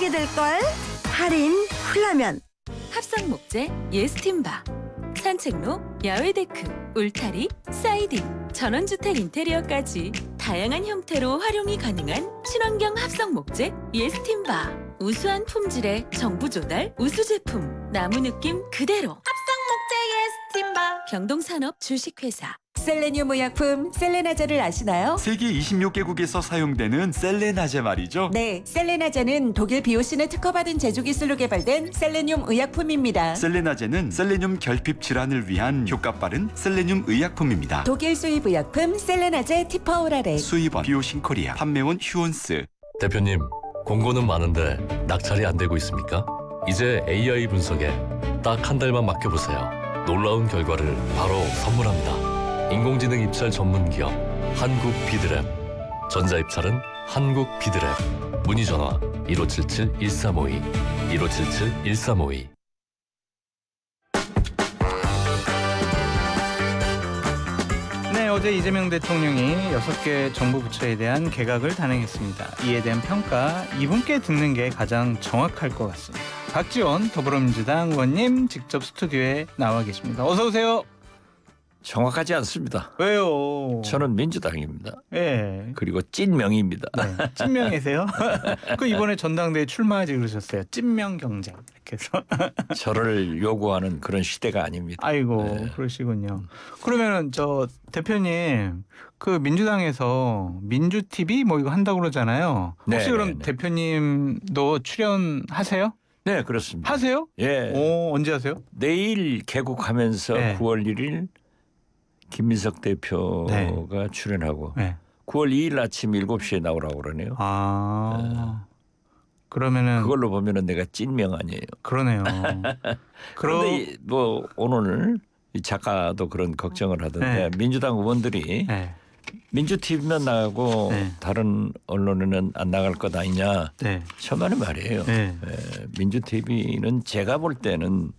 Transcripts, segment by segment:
하게 될걸. 할인 훌라면. 합성 목재 예스팀바, 산책로, 야외 데크, 울타리, 사이딩, 전원주택 인테리어까지 다양한 형태로 활용이 가능한 친환경 합성 목재 예스팀바. 우수한 품질의 정부 조달 우수 제품, 나무 느낌 그대로. 합성 목재 예스팀바. 경동산업 주식회사. 셀레늄 의약품 셀레나제를 아시나요? 세계 26개국에서 사용되는 셀레나제 말이죠. 네, 셀레나제는 독일 비오신을 특허받은 제조 기술로 개발된 셀레늄 의약품입니다. 셀레나제는 셀레늄 결핍 질환을 위한 효과 빠른 셀레늄 의약품입니다. 독일 수입 의약품 셀레나제 티퍼오라레. 수입원 비오신 코리아, 판매원 휴온스. 대표님, 공고는 많은데 낙찰이 안 되고 있습니까? 이제 AI 분석에 딱 한 달만 맡겨보세요. 놀라운 결과를 바로 선물합니다. 인공지능 입찰 전문 기업 한국비드랩. 전자입찰은 한국비드랩. 문의 전화 1577-1352 1577-1352. 네, 어제 이재명 대통령이 6개 정부 부처에 대한 개각을 단행했습니다. 이에 대한 평가 이분께 듣는 게 가장 정확할 것 같습니다. 박지원 더불어민주당 의원님 직접 스튜디오에 나와 계십니다. 어서 오세요. 정확하지 않습니다. 왜요? 저는 민주당입니다. 예. 그리고 찐명입니다. 네, 찐명이세요? 그 이번에 전당대회 출마하지 그러셨어요. 찐명 경쟁 이렇게 해서. 저를 요구하는 그런 시대가 아닙니다. 아이고, 네. 그러시군요. 그러면은 저 대표님 그 민주당에서 민주 TV 뭐 이거 한다고 그러잖아요. 혹시 네, 그럼 네, 네. 대표님도 출연하세요? 네, 그렇습니다. 하세요? 예. 오, 언제 하세요? 내일 개국하면서 네. 9월 1일 김민석 대표가 네. 출연하고 네. 9월 2일 아침 7시에 나오라고 그러네요. 그러면은 그걸로 보면은 내가 찐명 아니에요. 그러네요. 그런데 뭐 오늘 이 작가도 그런 걱정을 하던데 네. 민주당 의원들이 네. 민주 TV만 나가고 네. 다른 언론에는 안 나갈 것 아니냐. 네. 천만의 말이에요. 네. 민주 TV는 제가 볼 때는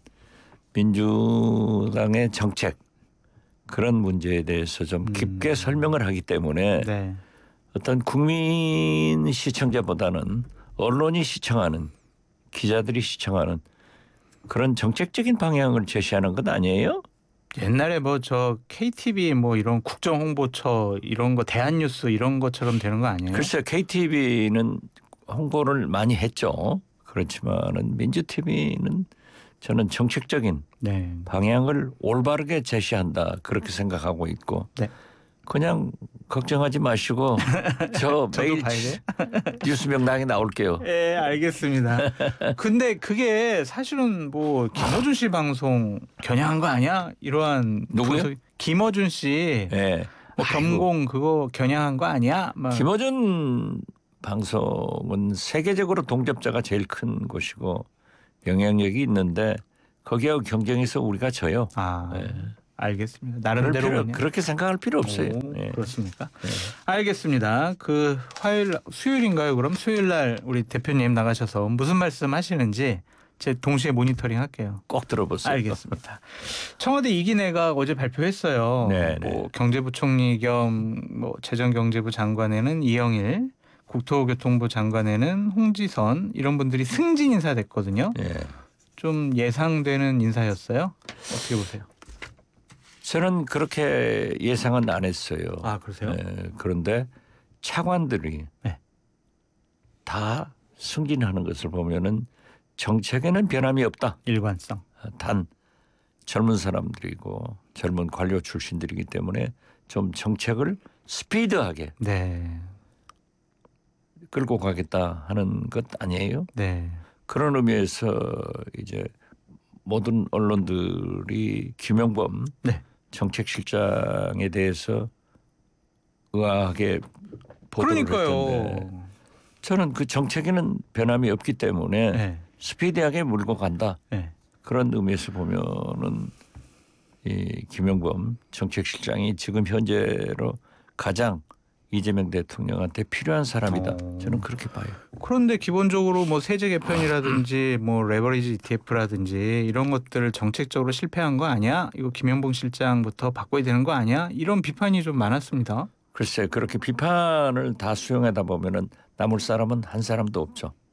민주당의 정책 그런 문제에 대해서 좀 깊게 설명을 하기 때문에 네. 어떤 국민 시청자보다는 언론이 시청하는 기자들이 시청하는 그런 정책적인 방향을 제시하는 것 아니에요? 옛날에 뭐 저 KTV 뭐 이런 국정홍보처 이런 거 대한뉴스 이런 것처럼 되는 거 아니에요? 글쎄 KTV는 홍보를 많이 했죠. 그렇지만은 민주 TV는 저는 정책적인 네. 방향을 올바르게 제시한다 그렇게 생각하고 있고 네. 그냥 걱정하지 마시고 저 매일 봐야 돼? 뉴스 명당에 나올게요. 네, 알겠습니다. 근데 그게 사실은 뭐 김어준 씨 방송 겨냥한 거 아니야? 이러한 누구요? 분석이- 김어준 씨 네. 뭐 겸공 그거 겨냥한 거 아니야? 막. 김어준 방송은 세계적으로 동접자가 제일 큰 곳이고 영향력이 있는데 거기하고 경쟁해서 우리가 져요. 네. 알겠습니다. 나름대로 그냥. 그렇게 생각할 필요 없어요. 오, 네. 그렇습니까? 네. 알겠습니다. 그 수요일인가요? 그럼 수요일 날 우리 대표님 나가셔서 무슨 말씀 하시는지 제 동시에 모니터링 할게요. 꼭 들어보세요. 알겠습니다. 청와대 2기 내각 어제 발표했어요. 네, 뭐 경제부총리 겸 뭐 재정경제부 장관에는 이영일, 국토교통부 장관에는 홍지선 이런 분들이 승진 인사됐거든요. 네. 좀 예상되는 인사였어요. 어떻게 보세요? 저는 그렇게 예상은 안 했어요. 아, 그러세요? 그런데 차관들이 네. 다 승진하는 것을 보면은 정책에는 변함이 없다. 일관성. 단 젊은 사람들이고 젊은 관료 출신들이기 때문에 좀 정책을 스피드하게 네. 끌고 가겠다 하는 것 아니에요? 네. 그런 의미에서 이제 모든 언론들이 김영범 네. 정책실장에 대해서 의아하게 보도를 그러니까요. 했던데 저는 그 정책에는 변함이 없기 때문에 네. 스피디하게 물고 간다. 네. 그런 의미에서 보면은 이 김영범 정책실장이 지금 현재로 가장 이재명 대통령한테 필요한 사람이다. 저는 그렇게 봐요. 그런데 기본적으로 뭐 세제 개편이라든지 뭐 레버리지 ETF라든지 이런 것들을 정책적으로 실패한 거 아니야? 이거 김영봉 실장부터 바꿔야 되는 거 아니야? 이런 비판이 좀 많았습니다. 글쎄 그렇게 비판을 다 수용하다 보면은 남을 사람은 한 사람도 없죠.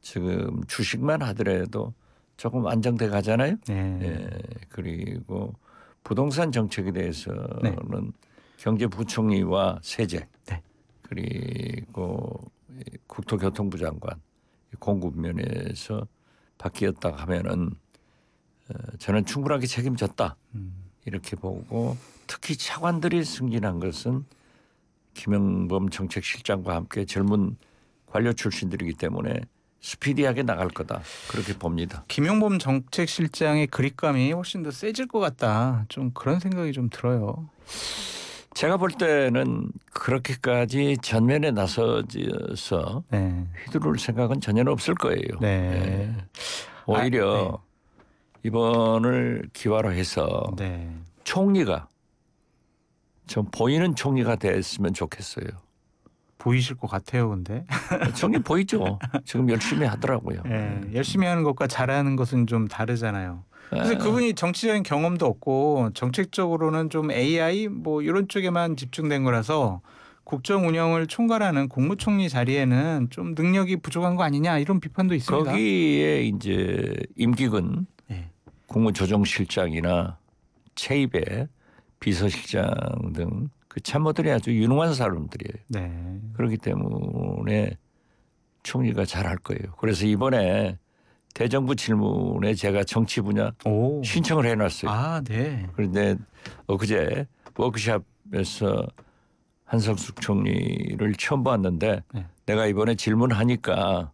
지금 주식만 하더라도 조금 안정돼 가잖아요. 네. 예, 그리고 부동산 정책에 대해서는 네. 경제부총리와 세제 네. 그리고 국토교통부 장관 공급 면에서 바뀌었다 하면은 저는 충분하게 책임졌다 이렇게 보고 특히 차관들이 승진한 것은 김영범 정책실장과 함께 젊은 관료 출신들이기 때문에 스피디하게 나갈 거다 그렇게 봅니다. 김용범 정책실장의 그립감이 훨씬 더 세질 것 같다. 좀 그런 생각이 좀 들어요. 제가 볼 때는 그렇게까지 전면에 나서서 네. 휘두를 생각은 전혀 없을 거예요. 네. 오히려 이번을 기화로 해서 네. 총리가 좀 보이는 총리가 됐으면 좋겠어요. 보이실 것 같아요, 근데. 총리 보이죠. 지금 열심히 하더라고요. 네. 열심히 하는 것과 잘하는 것은 좀 다르잖아요. 그래서 에, 그분이 정치적인 경험도 없고 정책적으로는 좀 AI 뭐 이런 쪽에만 집중된 거라서 국정 운영을 총괄하는 국무총리 자리에는 좀 능력이 부족한 거 아니냐 이런 비판도 있습니다. 거기에 이제 임기근 네. 국무조정실장이나 최입의 비서실장 등 그 참모들이 아주 유능한 사람들이에요. 네. 그렇기 때문에 총리가 잘할 거예요. 그래서 이번에 대정부 질문에 제가 정치 분야 오. 신청을 해놨어요. 아, 네. 그런데 엊그제 워크숍에서 한석숙 총리를 처음 봤는데 네. 내가 이번에 질문하니까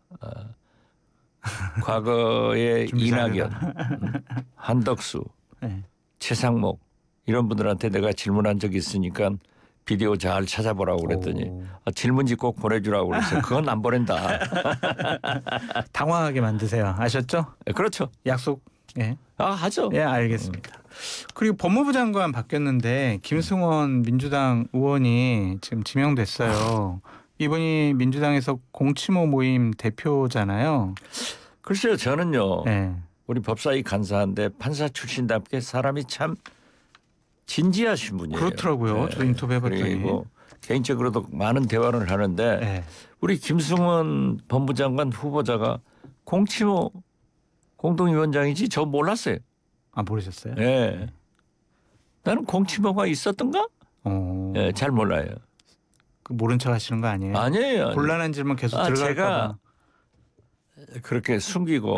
과거에 준비 이낙연, 잘해라. 한덕수, 네. 최상목 이런 분들한테 내가 질문한 적이 있으니까 비디오 잘 찾아보라고 그랬더니 오. 질문지 꼭 보내주라고 그랬어요. 그건 안 보낸다. 당황하게 만드세요. 아셨죠? 그렇죠. 약속. 예. 하죠. 예, 알겠습니다. 그리고 법무부 장관 바뀌었는데 김승원 민주당 의원이 지금 지명됐어요. 이분이 민주당에서 공치모 모임 대표잖아요. 글쎄요. 저는요. 네. 우리 법사위 간사인데 판사 출신답게 사람이 참 진지하신 분이에요. 그렇더라고요. 저 인터뷰 해봤더니. 그리고 개인적으로도 많은 대화를 하는데 네. 우리 김승원 법무장관 후보자가 공치모 공동위원장이지 저 몰랐어요. 아, 모르셨어요? 예. 나는 공치모가 있었던가? 예, 잘 몰라요. 그 모른 척 하시는 거 아니에요? 아니에요. 곤란한 질문 계속 들어갈까 제가 봐. 그렇게 숨기고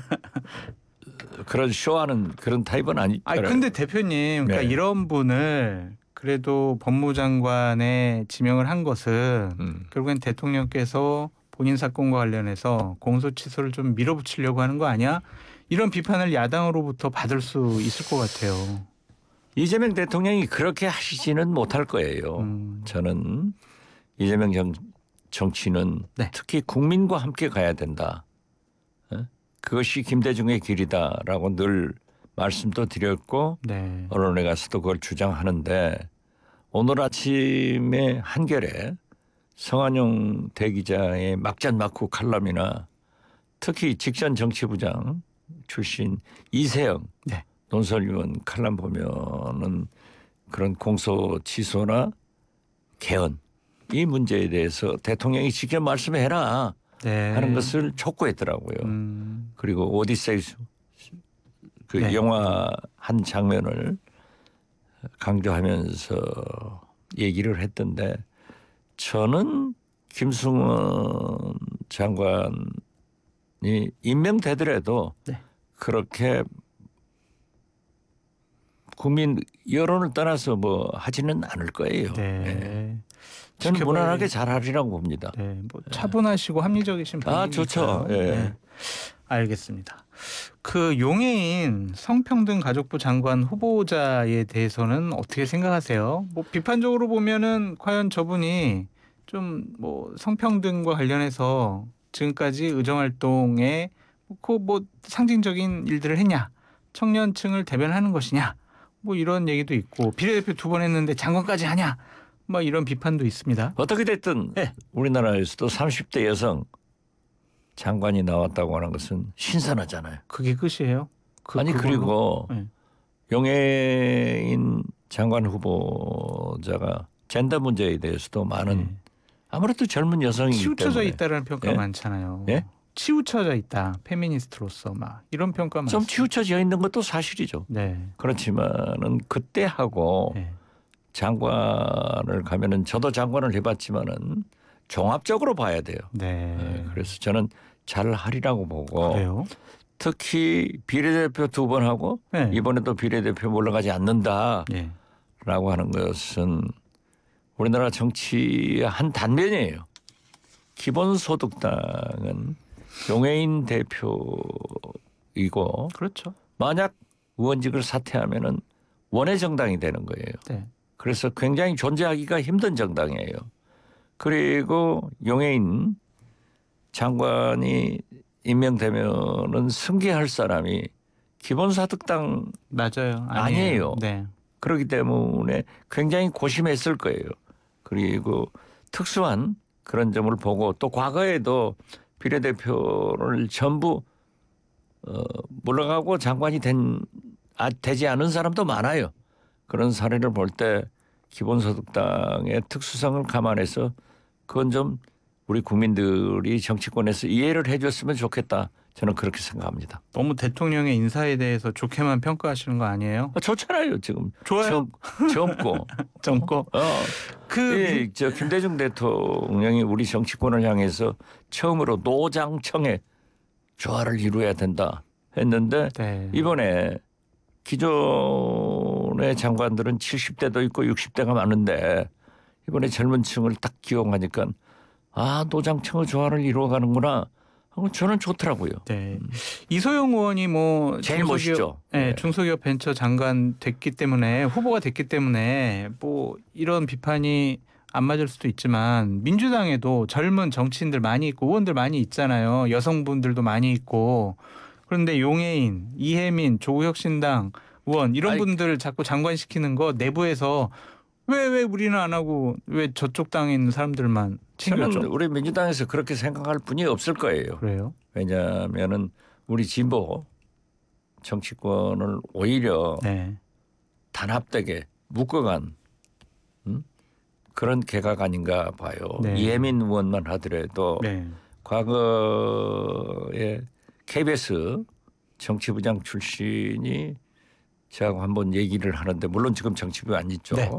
그런 쇼하는 그런 타입은 아니잖아요. 아니 근데 대표님, 그러니까 네. 이런 분을 그래도 법무장관에 지명을 한 것은 결국엔 대통령께서 본인 사건과 관련해서 공소 취소를 좀 밀어붙이려고 하는 거 아니야? 이런 비판을 야당으로부터 받을 수 있을 것 같아요. 이재명 대통령이 그렇게 하시지는 못할 거예요. 저는 이재명 정치는 네. 특히 국민과 함께 가야 된다. 그것이 김대중의 길이다라고 늘 말씀도 드렸고 네. 언론에 가서도 그걸 주장하는데 오늘 아침에 한겨레 성한용 대기자의 막잔막후 칼럼이나 특히 직전 정치부장 출신 이세영 네. 논설위원 칼럼 보면은 그런 공소 취소나 개헌 이 문제에 대해서 대통령이 직접 말씀해라 네. 하는 것을 촉구했더라고요. 그리고 오디세이 그 네. 영화 한 장면을 강조하면서 얘기를 했던데 저는 김승원 장관이 임명되더라도 네. 그렇게 국민 여론을 떠나서 뭐 하지는 않을 거예요. 네. 네. 저는 지켜봐야 무난하게 되겠- 잘하리라고 봅니다. 네, 뭐 차분하시고 합리적이신 분이니까요. 좋죠. 예. 네. 알겠습니다. 그 용해인 성평등 가족부 장관 후보자에 대해서는 어떻게 생각하세요? 뭐 비판적으로 보면은 과연 저분이 좀 뭐 성평등과 관련해서 지금까지 의정 활동에 뭐 상징적인 일들을 했냐, 청년층을 대변하는 것이냐, 뭐 이런 얘기도 있고 비례대표 2번 했는데 장관까지 하냐, 뭐 이런 비판도 있습니다. 어떻게 됐든 네. 우리나라에서도 30대 여성 장관이 나왔다고 하는 것은 신선하잖아요. 그게 끝이에요? 아니 그걸로? 그리고 네. 용해인 장관 후보자가 젠더 문제에 대해서도 많은 네. 아무래도 젊은 여성이기 치우쳐져 때문에 있다는 평가 가 예? 많잖아요. 예? 치우쳐져 있다. 페미니스트로서 막 이런 평가 좀 많습니다. 치우쳐져 있는 것도 사실이죠. 네. 그렇지만은 그때하고 네. 장관을 가면은 저도 장관을 해봤지만은 종합적으로 봐야 돼요. 네. 그래서 저는 잘 하리라고 보고 그래요? 특히 비례대표 2번 하고 네. 이번에도 비례대표 올라가지 않는다라고 예. 하는 것은 우리나라 정치의 한 단면이에요. 기본소득당은 용해인 대표이고 그렇죠. 만약 의원직을 사퇴하면은 원외 정당이 되는 거예요. 네. 그래서 굉장히 존재하기가 힘든 정당이에요. 그리고 용해인 장관이 임명되면은 승계할 사람이 기본소득당 맞아요. 아니에요. 네. 그렇기 때문에 굉장히 고심했을 거예요. 그리고 특수한 그런 점을 보고 또 과거에도 비례대표를 전부 물러가고 장관이 되지 않은 사람도 많아요. 그런 사례를 볼 때 기본소득당의 특수성을 감안해서 그건 좀 우리 국민들이 정치권에서 이해를 해줬으면 좋겠다. 저는 그렇게 생각합니다. 너무 대통령의 인사에 대해서 좋게만 평가하시는 거 아니에요? 좋잖아요. 지금 좋아요. 젊고 젊고. 저 김대중 대통령이 우리 정치권을 향해서 처음으로 노장청에 조화를 이루어야 된다 했는데 네. 이번에 기존의 장관들은 70대도 있고 60대가 많은데 이번에 젊은 층을 딱 기용하니까 노장청의 조화를 이루어가는구나 하고 저는 좋더라고요. 네. 이소영 의원이 뭐 제일 멋있죠. 네, 네. 중소기업 벤처 장관 됐기 때문에 후보가 됐기 때문에 뭐 이런 비판이 안 맞을 수도 있지만 민주당에도 젊은 정치인들 많이 있고 의원들 많이 있잖아요. 여성분들도 많이 있고 그런데 용해인, 이혜민, 조국혁신당 의원 이런 분들을 자꾸 장관시키는 거 내부에서 왜 우리는 안 하고 왜 저쪽 당에 있는 사람들만 챙겨줘? 저는 우리 민주당에서 그렇게 생각할 분이 없을 거예요. 그래요? 왜냐하면은 우리 진보 정치권을 오히려 네. 단합되게 묶어간 그런 개각 아닌가 봐요. 네. 이혜민 의원만 하더라도 네. 과거에 KBS 정치부장 출신이 제가 한번 얘기를 하는데 물론 지금 정치부에 안 있죠. 네.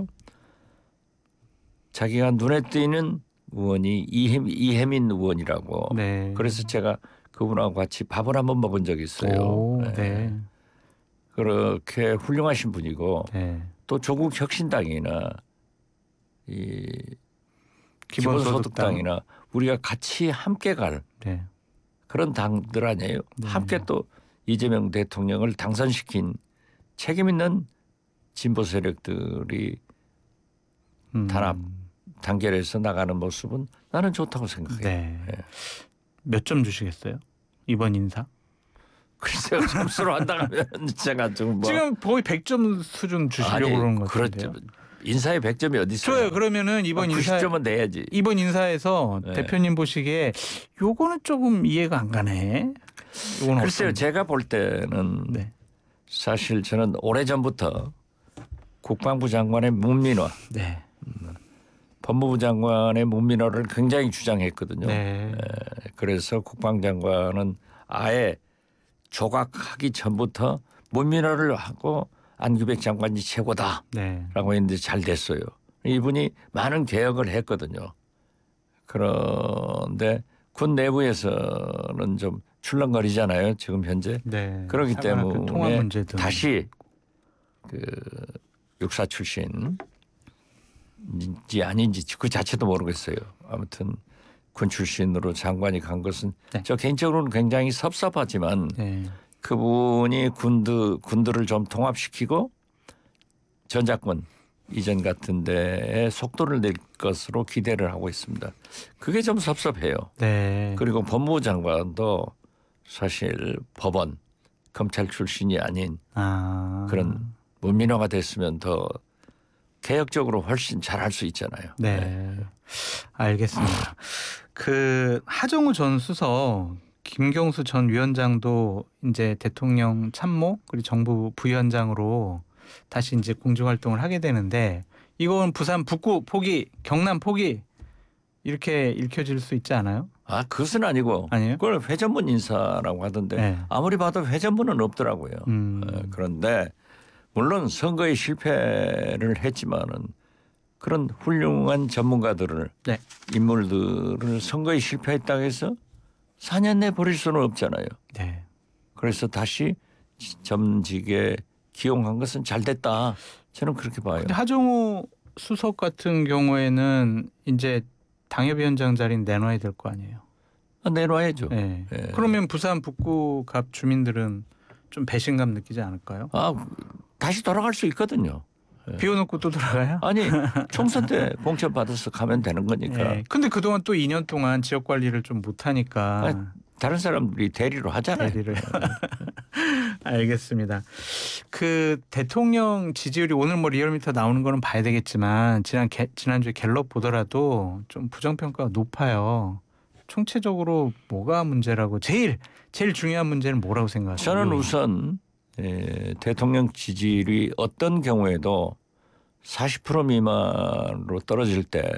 자기가 눈에 띄는 의원이 이혜민 의원이라고. 네. 그래서 제가 그분하고 같이 밥을 한번 먹은 적이 있어요. 오, 네. 네. 그렇게 훌륭하신 분이고 네. 또 조국 혁신당이나 이 기본소득당. 기본소득당이나 우리가 같이 함께 갈 네. 그런 당들 아니에요. 네. 함께 또 이재명 대통령을 당선시킨 책임 있는 진보 세력들이 단합 단결해서 나가는 모습은 나는 좋다고 생각해요. 네. 네. 몇 점 주시겠어요? 이번 인사? 글쎄요. 점수로 한다면 제가 좀 지금 거의 100점 수준 주시려고 그러는 것 같은데요. 그렇죠. 인사에 100점이 어디 있어요? 좋아요. 그러면은 이번 인사 90점은 내야지. 이번 인사에서 네. 대표님 보시기에 요거는 조금 이해가 안 가네. 요거는 글쎄요. 어떤- 제가 볼 때는 네. 사실 저는 오래전부터 국방부 장관의 문민화, 네. 법무부 장관의 문민화를 굉장히 주장했거든요. 네. 그래서 국방장관은 아예 조각하기 전부터 문민화를 하고 안규백 장관이 최고다라고 네. 했는데 잘 됐어요. 이분이 많은 개혁을 했거든요. 그런데 군 내부에서는 좀 출렁거리잖아요. 지금 현재. 네. 그렇기 사관학교 통합 때문에 문제도 다시 그 육사 출신인지 아닌지 그 자체도 모르겠어요. 아무튼 군 출신으로 장관이 간 것은 네. 저 개인적으로는 굉장히 섭섭하지만 네. 그분이 군들을 좀 통합시키고 전작권 이전 같은 데에 속도를 낼 것으로 기대를 하고 있습니다. 그게 좀 섭섭해요. 네. 그리고 법무부 장관도 사실 법원, 검찰 출신이 아닌 그런 문민화가 됐으면 더 개혁적으로 훨씬 잘할 수 있잖아요. 네. 알겠습니다. 그 하정우 전 수석, 김경수 전 위원장도 이제 대통령 참모 그리고 정부 부위원장으로 다시 이제 공중 활동을 하게 되는데 이건 부산 북구 포기, 경남 포기 이렇게 읽혀질 수 있지 않아요? 아, 그것은 아니고 아니에요? 그걸 회전문 인사라고 하던데 네. 아무리 봐도 회전문은 없더라고요. 그런데 물론 선거에 실패를 했지만은 그런 훌륭한 전문가들을 네. 인물들을 선거에 실패했다고 해서 4년 내 버릴 수는 없잖아요. 네. 그래서 다시 점직에 기용한 것은 잘 됐다. 저는 그렇게 봐요. 근데 하정우 수석 같은 경우에는 이제 당협위원장 자리는 내놔야 될 거 아니에요. 내놔야죠. 네. 예. 그러면 부산 북구갑 주민들은 좀 배신감 느끼지 않을까요? 아, 다시 돌아갈 수 있거든요. 비워놓고 또 돌아가요? 아니 총선 때 공천 받아서 가면 되는 거니까. 네. 근데 그동안 또 2년 동안 지역 관리를 좀 못하니까 아니, 다른 사람들이 대리로 하잖아요. 대리를. 알겠습니다. 그 대통령 지지율이 오늘 뭐 리얼미터 나오는 거는 봐야 되겠지만 지난주에 갤럽 보더라도 좀 부정평가가 높아요. 총체적으로 뭐가 문제라고 제일 중요한 문제는 뭐라고 생각하세요? 저는 우선 대통령 지지율이 어떤 경우에도 40% 미만으로 떨어질 때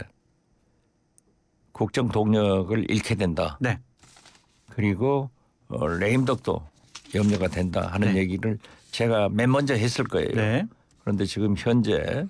국정 동력을 잃게 된다. 네. 그리고 레임덕도 염려가 된다 하는 네. 얘기를 제가 맨 먼저 했을 거예요. 네. 그런데 지금 현재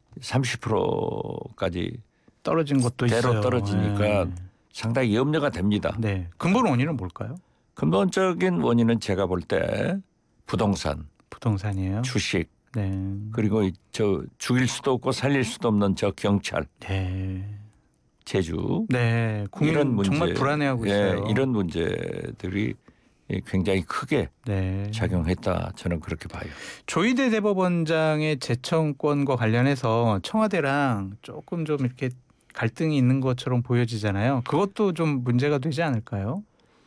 30%까지 떨어진 것도 대로 있어요. 떨어지니까 네. 상당히 염려가 됩니다. 네. 근본 원인은 뭘까요? 근본적인 원인은 제가 볼 때 부동산, 부동산이에요. 주식, 네. 그리고 저 죽일 수도 없고 살릴 수도 없는 저 경찰, 네. 제주 네. 국민 이런 문제, 정말 불안해하고 있어요. 이런 문제들이 굉장히 크게 네. 작용했다. 저는 그렇게 봐요. 조희대 대법원장의 재청권과 관련해서 청와대랑 조금 좀 이렇게 갈등이 있는 것처럼 보여지잖아요. 그것도 좀 문제가 되지 않을까요?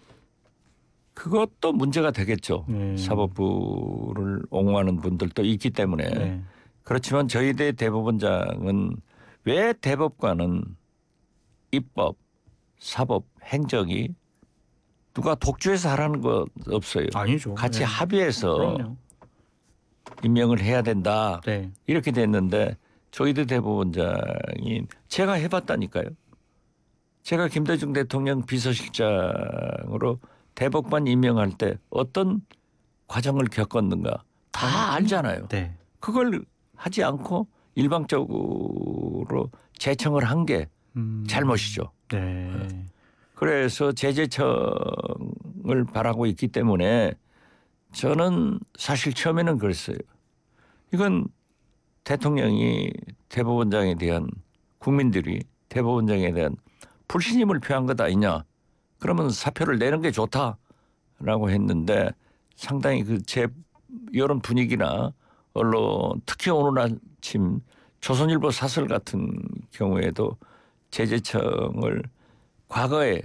그것도 문제가 되겠죠. 네. 사법부를 옹호하는 분들도 있기 때문에. 네. 그렇지만 저희대 대법원장은 왜 대법관은 입법, 사법, 행정이 누가 독주해서 하라는 거 없어요. 아니죠. 같이 네. 합의해서 그럼요. 임명을 해야 된다. 네. 이렇게 됐는데 조희대 대법원장이 제가 해봤다니까요. 제가 김대중 대통령 비서실장으로 대법관 임명할 때 어떤 과정을 겪었는가 다 알잖아요. 네. 그걸 하지 않고 일방적으로 재청을 한 게 잘못이죠. 네. 그래서 재재청을 바라고 있기 때문에 저는 사실 처음에는 그랬어요. 이건 대통령이 대법원장에 대한 국민들이 대법원장에 대한 불신임을 표한 것 아니냐. 그러면 사표를 내는 게 좋다라고 했는데 상당히 그 제 여론 분위기나 언론 특히 오늘 아침 조선일보 사설 같은 경우에도 재재청을 과거에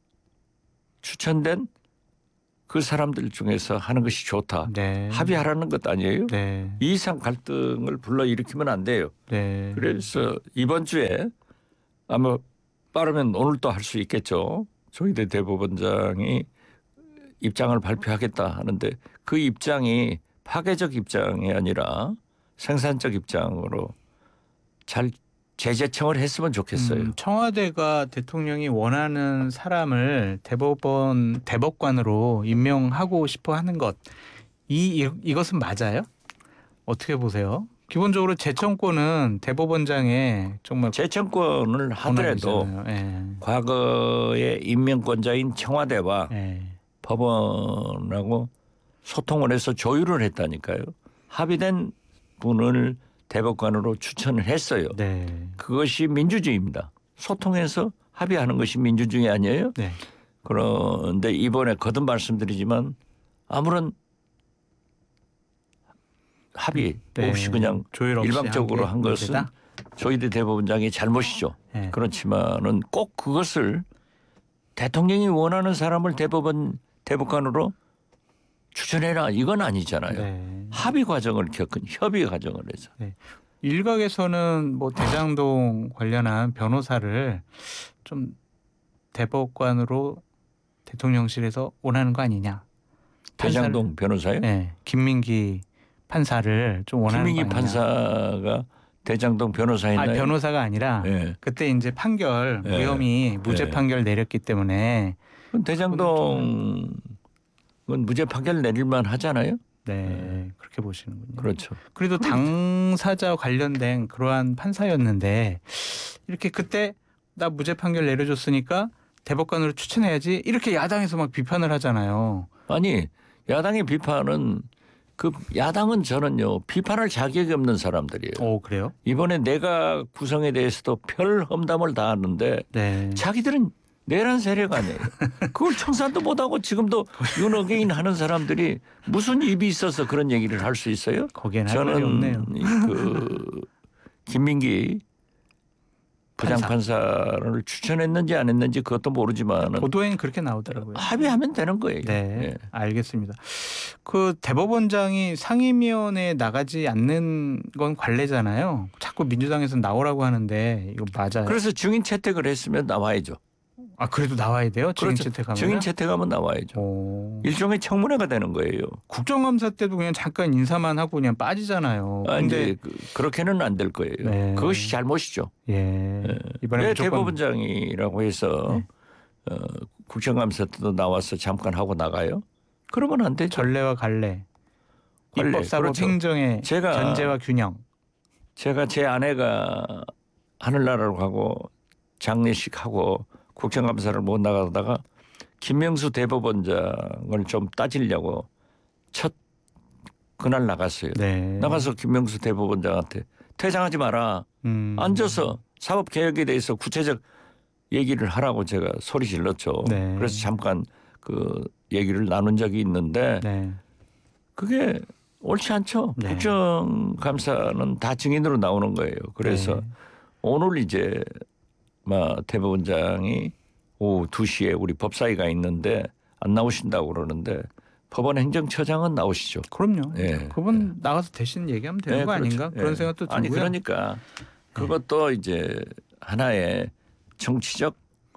추천된 그 사람들 중에서 하는 것이 좋다. 네. 합의하라는 것 아니에요? 네. 이 이상 갈등을 불러일으키면 안 돼요. 네. 그래서 이번 주에 아마 빠르면 오늘 또 할 수 있겠죠. 조희대 대법원장이 입장을 발표하겠다 하는데 그 입장이 파괴적 입장이 아니라 생산적 입장으로 잘 재재청을 했으면 좋겠어요. 청와대가 대통령이 원하는 사람을 대법관으로 임명하고 싶어 하는 것 이것은 맞아요? 어떻게 보세요? 기본적으로 재청권은 대법원장의 정말 재청권을 하더라도 권한이잖아요. 예. 과거의 임명권자인 청와대와 예. 법원하고 소통을 해서 조율을 했다니까요. 합의된 분을 대법관으로 추천을 했어요. 네. 그것이 민주주의입니다. 소통해서 합의하는 것이 민주주의 아니에요? 네. 그런데 이번에 거듭 말씀드리지만 아무런 합의 네. 없이 그냥 조율 없이 일방적으로 한 한 게 것은 문제다? 조희대 대법원장의 잘못이죠. 네. 그렇지만은 꼭 그것을 대통령이 원하는 사람을 대법관으로 추천해라 이건 아니잖아요. 네. 합의 과정을 겪은 협의 과정을 해서. 일각에서는 뭐 대장동 관련한 변호사를 좀 대법관으로 대통령실에서 원하는 거 아니냐. 대장동 변호사요? 네. 김민기 판사를 좀 원하는 김민기 거 아니냐. 판사가 대장동 변호사 했나요? 변호사가 아니라 예. 그때 이제 판결 예. 무혐의 무죄 예. 판결 내렸기 때문에 대장동은 무죄 판결 내릴만 하잖아요. 네 그렇게 보시는군요. 그렇죠. 그래도 당사자와 관련된 그러한 판사였는데 이렇게 그때 나 무죄 판결 내려줬으니까 대법관으로 추천해야지 이렇게 야당에서 막 비판을 하잖아요. 아니 야당의 비판은 그 야당은 저는요 비판할 자격이 없는 사람들이에요. 오 그래요? 이번에 내각 구성에 대해서도 별 험담을 다 하는데 네. 자기들은 내란 세력 아니에요. 그걸 청산도 못하고 지금도 윤어게인 하는 사람들이 무슨 입이 있어서 그런 얘기를 할 수 있어요? 거기엔 할 말이 없네요. 그 김민기 부장판사를 추천했는지 안 했는지 그것도 모르지만 보도에는 그렇게 나오더라고요. 합의하면 되는 거예요. 네, 예. 알겠습니다. 그 대법원장이 상임위원회에 나가지 않는 건 관례잖아요. 자꾸 민주당에서 나오라고 하는데 이거 맞아요? 그래서 증인 채택을 했으면 나와야죠. 아 그래도 나와야 돼요? 증인 그렇죠. 채택하면? 증인 채택하면 나와야죠. 오. 일종의 청문회가 되는 거예요. 국정감사 때도 그냥 잠깐 인사만 하고 그냥 빠지잖아요. 근데 이제 그렇게는 안 될 거예요. 네. 그것이 잘못이죠. 예. 이번에 왜 무조건 대법원장이라고 해서 국정감사 때도 나와서 잠깐 하고 나가요? 그러면 안 되죠. 전례와 관례, 관례, 입법사법 그렇죠. 행정의 견제와 균형. 제가 제 아내가 하늘나라로 가고 장례식하고 국정감사를 못 나가다가 김명수 대법원장을 좀 따지려고 첫 그날 나갔어요. 네. 나가서 김명수 대법원장한테 퇴장하지 마라. 앉아서 사법개혁에 대해서 구체적 얘기를 하라고 제가 소리 질렀죠. 네. 그래서 잠깐 그 얘기를 나눈 적이 있는데 네. 그게 옳지 않죠. 네. 국정감사는 다 증인으로 나오는 거예요. 그래서 네. 오늘 이제 대법원장이 오후 2시에 우리 법사위가 있는데 안 나오신다고 그러는데 법원 행정처장은 나오시죠. 그럼요. 예. 그분 나가서 대신 얘기하면 되는 거 그렇죠. 아닌가? 그런 생각도 들고요. 아니 그러니까 그것도 이제 하나의 정치적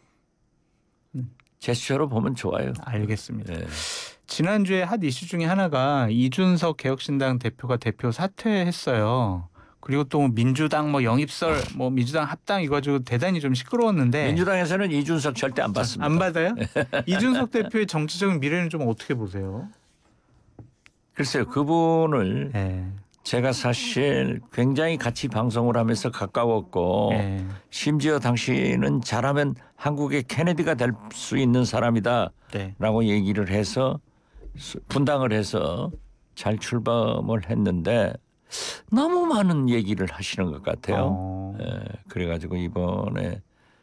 제스처로 보면 좋아요. 알겠습니다. 예. 지난주에 핫 이슈 중에 하나가 이준석 개혁신당 대표가 대표 사퇴했어요. 그리고 또 민주당 영입설 민주당 합당 이거 가지고 대단히 좀 시끄러웠는데 민주당에서는 이준석 절대 안 받습니다. 안 받아요? 이준석 대표의 정치적인 미래는 좀 어떻게 보세요? 글쎄요. 그분을 네. 제가 사실 굉장히 같이 방송을 하면서 가까웠고 네. 심지어 당신은 잘하면 한국의 케네디가 될 수 있는 사람이다라고 네. 얘기를 해서 분당을 해서 잘 출범을 했는데 너무 많은 얘기를 하시는 것 같아요. 그래가지고 이번에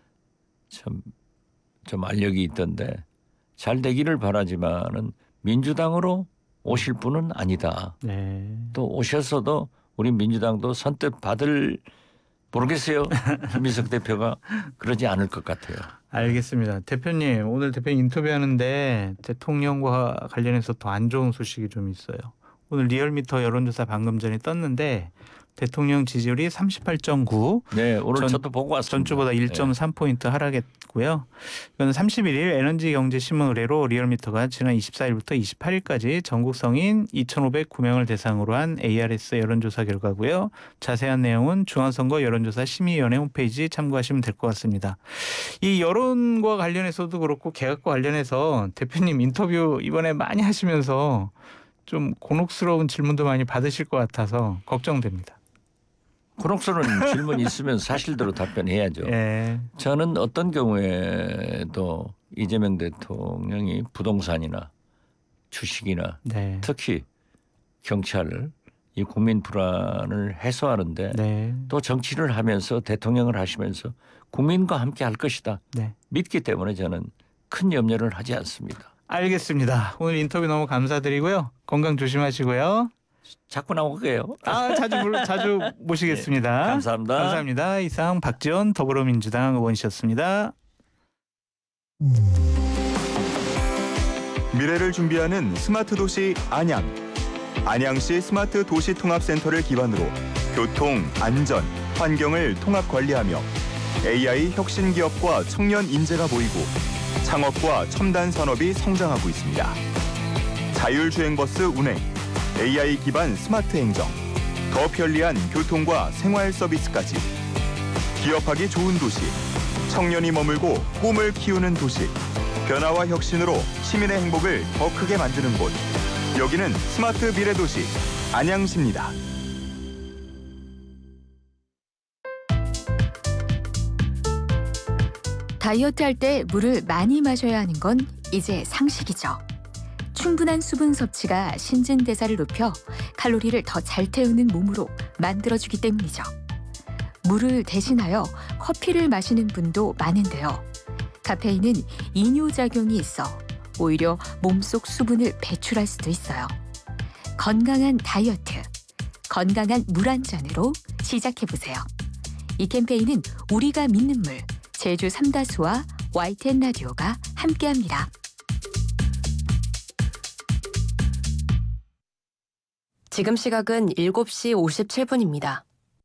좀 알력이 있던데 잘 되기를 바라지만은 민주당으로 오실 분은 아니다. 네. 또 오셨어도 우리 민주당도 선뜻 받을 모르겠어요. 김민석 대표가 그러지 않을 것 같아요. 알겠습니다. 대표님 오늘 대표님 인터뷰하는데 대통령과 관련해서 더 안 좋은 소식이 좀 있어요. 오늘 리얼미터 여론조사 방금 전에 떴는데 대통령 지지율이 38.9. 네, 오늘 저도 보고 왔습니다. 전주보다 1.3포인트 하락했고요. 이건 31일 에너지경제신문 의뢰로 리얼미터가 지난 24일부터 28일까지 전국 성인 2,509명을 대상으로 한 ARS 여론조사 결과고요. 자세한 내용은 중앙선거 여론조사 심의위원회 홈페이지 참고하시면 될 것 같습니다. 이 여론과 관련해서도 그렇고 개각과 관련해서 대표님 인터뷰 이번에 많이 하시면서 좀 곤혹스러운 질문도 많이 받으실 것 같아서 걱정됩니다. 곤혹스러운 질문이 있으면 사실대로 답변해야죠. 예. 저는 어떤 경우에도 이재명 대통령이 부동산이나 주식이나 네. 특히 경찰 이 국민 불안을 해소하는데 네. 또 정치를 하면서 대통령을 하시면서 국민과 함께 할 것이다. 네. 믿기 때문에 저는 큰 염려를 하지 않습니다. 알겠습니다. 오늘 인터뷰 너무 감사드리고요. 건강 조심하시고요. 자꾸 나올게요. 자주 모시겠습니다. 네, 감사합니다. 감사합니다. 이상 박지원 더불어민주당 의원이셨습니다. 미래를 준비하는 스마트 도시 안양. 안양시 스마트 도시 통합센터를 기반으로 교통, 안전, 환경을 통합 관리하며 AI 혁신 기업과 청년 인재가 보이고 창업과 첨단 산업이 성장하고 있습니다. 자율주행버스 운행, AI 기반 스마트 행정, 더 편리한 교통과 생활 서비스까지. 기업하기 좋은 도시, 청년이 머물고 꿈을 키우는 도시. 변화와 혁신으로 시민의 행복을 더 크게 만드는 곳. 여기는 스마트 미래도시 안양시입니다. 다이어트 할 때 물을 많이 마셔야 하는 건 이제 상식이죠. 충분한 수분 섭취가 신진대사를 높여 칼로리를 더 잘 태우는 몸으로 만들어주기 때문이죠. 물을 대신하여 커피를 마시는 분도 많은데요. 카페인은 이뇨작용이 있어 오히려 몸속 수분을 배출할 수도 있어요. 건강한 다이어트, 건강한 물 한 잔으로 시작해보세요. 이 캠페인은 우리가 믿는 물, 제주 삼다수와 YTN 라디오가 함께합니다. 지금 시각은 7시 57분입니다.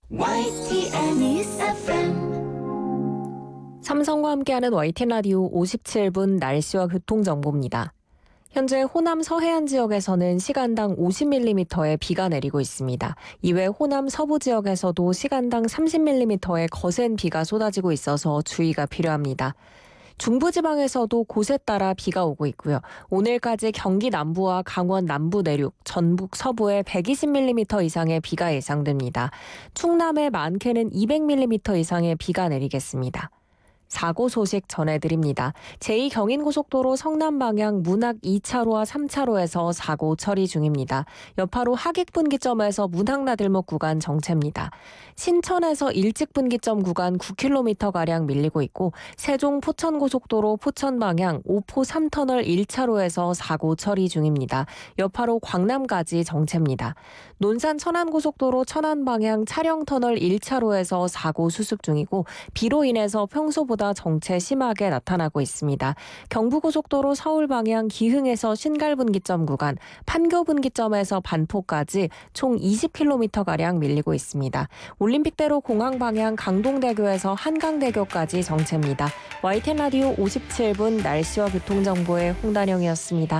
삼성과 함께하는 YTN 라디오 57분 날씨와 교통정보입니다. 현재 호남 서해안 지역에서는 시간당 50mm의 비가 내리고 있습니다. 이외 호남 서부 지역에서도 시간당 30mm의 거센 비가 쏟아지고 있어서 주의가 필요합니다. 중부지방에서도 곳에 따라 비가 오고 있고요. 오늘까지 경기 남부와 강원 남부 내륙, 전북 서부에 120mm 이상의 비가 예상됩니다. 충남의 많게는 200mm 이상의 비가 내리겠습니다. 사고 소식 전해드립니다. 제2경인고속도로 성남 방향 문학 2차로와 3차로에서 사고 처리 중입니다. 여파로 하객분기점에서 문학나들목 구간 정체입니다. 신천에서 일직분기점 구간 9km가량 밀리고 있고 세종 포천고속도로 포천 방향 5포 3터널 1차로에서 사고 처리 중입니다. 여파로 광남까지 정체입니다. 논산 천안고속도로 천안 방향 차량터널 1차로에서 사고 수습 중이고 비로 인해서 평소보다 정체 심하게 나타나고 있습니다. 경부고속도로 서울 방향 기흥에서 신갈분기점 구간, 판교분기점에서 반포까지 총 20km가량 밀리고 있습니다. 올림픽대로 공항 방향 강동대교에서 한강대교까지 정체입니다. YTN 라디오 57분 날씨와 교통정보의 홍단영이었습니다.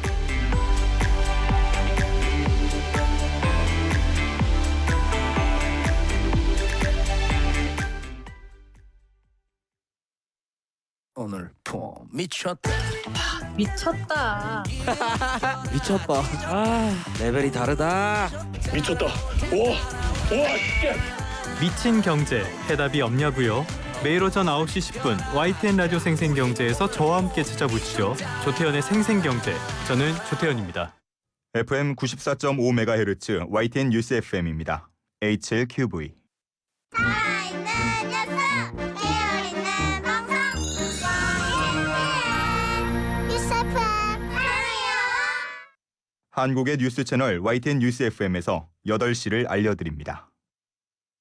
오늘 폼 미쳤다. 미쳤다. 미쳤다. 아, 레벨이 다르다. 미쳤다. 우와, 미친 경제, 해답이 없냐고요? 매일 오전 9시 10분 YTN 라디오 생생경제에서 저와 함께 찾아보시죠. 조태현의 생생경제, 저는 조태현입니다. FM 94.5MHz YTN 뉴스 FM입니다. H7QV. 한국의 뉴스 채널 YTN 뉴스 FM에서 8시를 알려드립니다.